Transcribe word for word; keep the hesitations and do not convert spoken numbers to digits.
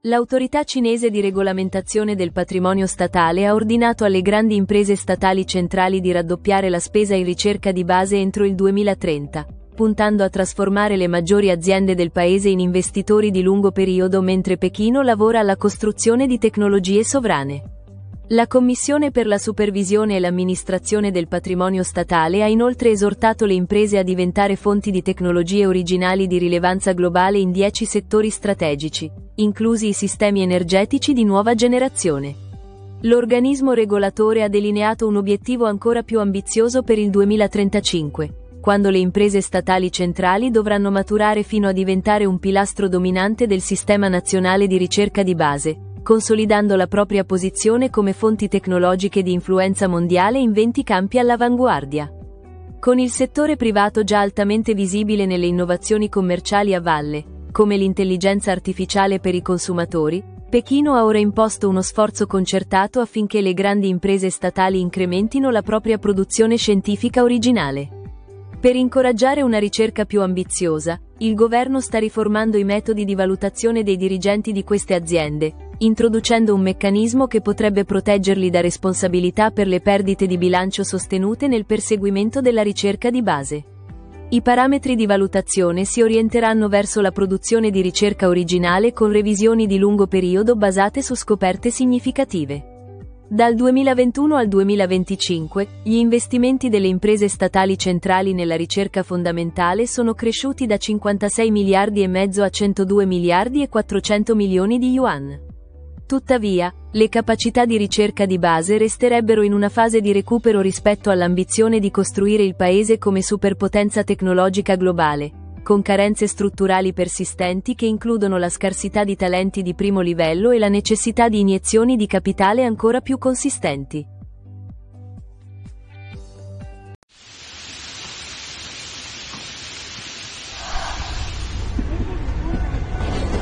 L'autorità cinese di regolamentazione del patrimonio statale ha ordinato alle grandi imprese statali centrali di raddoppiare la spesa in ricerca di base entro il duemilatrenta, puntando a trasformare le maggiori aziende del paese in investitori di lungo periodo mentre Pechino lavora alla costruzione di tecnologie sovrane. La Commissione per la supervisione e l'amministrazione del patrimonio statale ha inoltre esortato le imprese a diventare fonti di tecnologie originali di rilevanza globale in dieci settori strategici, inclusi i sistemi energetici di nuova generazione. L'organismo regolatore ha delineato un obiettivo ancora più ambizioso per il duemilatrentacinque, quando le imprese statali centrali dovranno maturare fino a diventare un pilastro dominante del sistema nazionale di ricerca di base, consolidando la propria posizione come fonti tecnologiche di influenza mondiale in venti campi all'avanguardia. Con il settore privato già altamente visibile nelle innovazioni commerciali a valle, come l'intelligenza artificiale per i consumatori, Pechino ha ora imposto uno sforzo concertato affinché le grandi imprese statali incrementino la propria produzione scientifica originale. Per incoraggiare una ricerca più ambiziosa, il governo sta riformando i metodi di valutazione dei dirigenti di queste aziende, introducendo un meccanismo che potrebbe proteggerli da responsabilità per le perdite di bilancio sostenute nel perseguimento della ricerca di base. I parametri di valutazione si orienteranno verso la produzione di ricerca originale con revisioni di lungo periodo basate su scoperte significative. Dal duemilaventuno al duemilaventicinque, gli investimenti delle imprese statali centrali nella ricerca fondamentale sono cresciuti da cinquantasei miliardi e mezzo a centodue miliardi e quattrocento milioni di yuan. Tuttavia, le capacità di ricerca di base resterebbero in una fase di recupero rispetto all'ambizione di costruire il paese come superpotenza tecnologica globale, con carenze strutturali persistenti che includono la scarsità di talenti di primo livello e la necessità di iniezioni di capitale ancora più consistenti.